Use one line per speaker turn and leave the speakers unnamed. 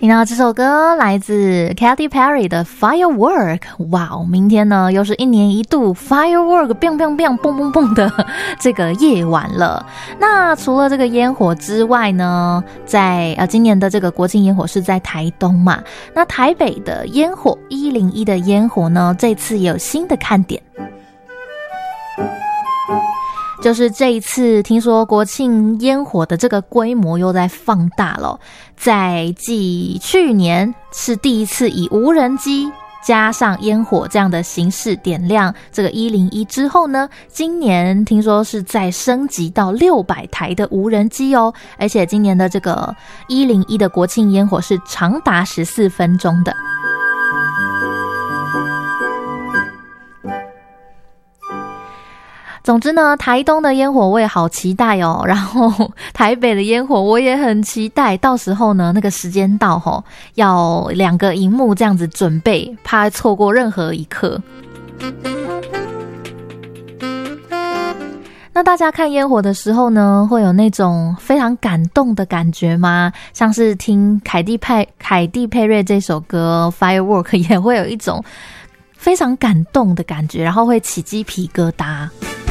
听到这首歌来自 Katy Perry 的 Firework。 哇，明天呢又是一年一度 Firework biang biang biang 蹦蹦蹦的这个夜晚了。那除了这个烟火之外呢，在今年的这个国庆烟火是在台东嘛，那台北的烟火101的烟火呢，这次也有新的看点，就是这一次听说国庆烟火的这个规模又在放大了，在继去年是第一次以无人机加上烟火这样的形式点亮这个101之后呢，今年听说是再升级到600台的无人机哦，而且今年的这个101的国庆烟火是长达14分钟的。总之呢，台东的烟火我也好期待哦，然后台北的烟火我也很期待，到时候呢那个时间到要2个萤幕这样子准备，怕错过任何一刻。那大家看烟火的时候呢，会有那种非常感动的感觉吗？像是听凯蒂佩瑞这首歌 Firework 也会有一种非常感动的感觉，然后会起鸡皮疙瘩。